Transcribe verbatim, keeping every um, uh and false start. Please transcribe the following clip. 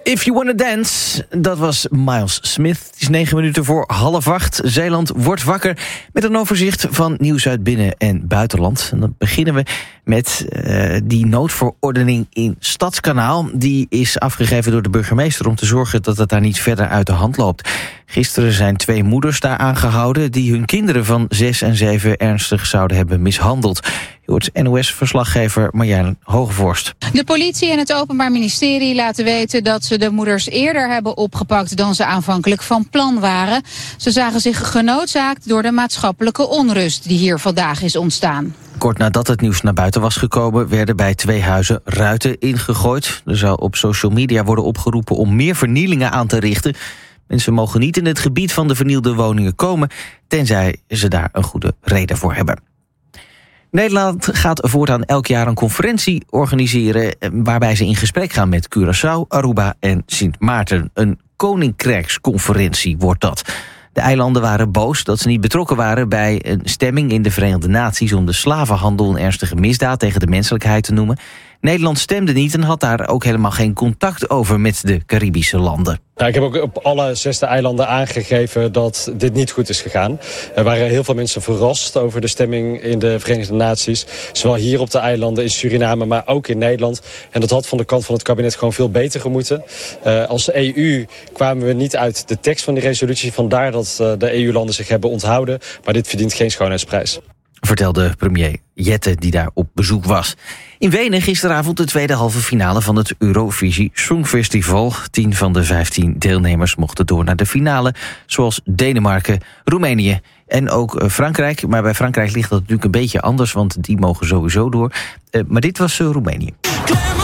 If You Wanna Dance, dat was Miles Smith. Het is negen minuten voor half acht. Zeeland wordt wakker met een overzicht van nieuws uit binnen- en buitenland. En dan beginnen we met uh, die noodverordening in Stadskanaal. Die is afgegeven door de burgemeester om te zorgen dat het daar niet verder uit de hand loopt. Gisteren zijn twee moeders daar aangehouden die hun kinderen van zes en zeven ernstig zouden hebben mishandeld. Je hoort N O S-verslaggever Marjane Hogevorst. De politie en het Openbaar Ministerie laten weten dat ze de moeders eerder hebben opgepakt dan ze aanvankelijk van plan waren. Ze zagen zich genoodzaakt door de maatschappelijke onrust die hier vandaag is ontstaan. Kort nadat het nieuws naar buiten was gekomen, werden bij twee huizen ruiten ingegooid. Er zou op social media worden opgeroepen om meer vernielingen aan te richten. Mensen mogen niet in het gebied van de vernielde woningen komen, tenzij ze daar een goede reden voor hebben. Nederland gaat voortaan elk jaar een conferentie organiseren waarbij ze in gesprek gaan met Curaçao, Aruba en Sint Maarten. Een koninkrijksconferentie wordt dat. De eilanden waren boos dat ze niet betrokken waren bij een stemming in de Verenigde Naties om de slavenhandel een ernstige misdaad tegen de menselijkheid te noemen. Nederland stemde niet en had daar ook helemaal geen contact over met de Caribische landen. Nou, ik heb ook op alle zesde eilanden aangegeven dat dit niet goed is gegaan. Er waren heel veel mensen verrast over de stemming in de Verenigde Naties. Zowel hier op de eilanden, in Suriname, maar ook in Nederland. En dat had van de kant van het kabinet gewoon veel beter gemoeten. Uh, als E U kwamen we niet uit de tekst van die resolutie. Vandaar dat uh, de E U-landen zich hebben onthouden. Maar dit verdient geen schoonheidsprijs. Vertelde premier Jette, die daar op bezoek was. In Wenen gisteravond de tweede halve finale van het Eurovisie Songfestival. Tien van de vijftien deelnemers mochten door naar de finale, zoals Denemarken, Roemenië en ook Frankrijk. Maar bij Frankrijk ligt dat natuurlijk een beetje anders, want die mogen sowieso door. Uh, maar dit was uh, Roemenië.